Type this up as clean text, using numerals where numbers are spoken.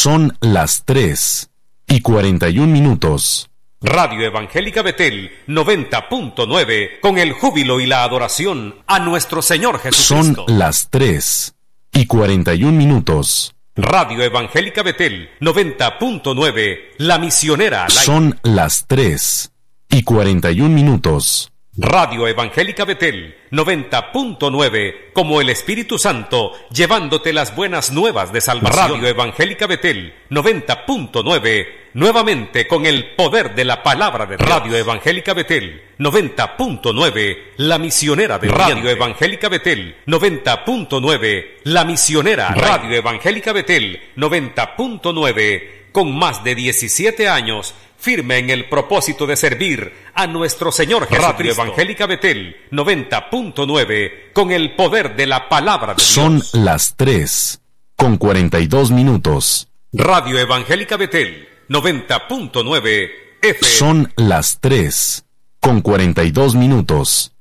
Son las 3:41. Radio Evangélica Betel 90.9, con el júbilo y la adoración a nuestro Señor Jesucristo. Son las 3:41. Radio Evangélica Betel 90.9, la misionera al aire. Son las 3:41. Radio Evangélica Betel 90.9, como el Espíritu Santo, llevándote las buenas nuevas de salvación. Radio Evangélica Betel 90.9, nuevamente con el poder de la palabra de Dios. Radio Evangélica Betel 90.9, la misionera de Radio Evangélica Betel 90.9, la misionera. Radio Evangélica Betel 90.9, con más de 17 años, firme en el propósito de servir a nuestro Señor Jesucristo. Radio Evangélica Betel 90.9, con el poder de la palabra de Dios. Son las 3:42. Radio Evangélica Betel 90.9 FM. Son las 3:42.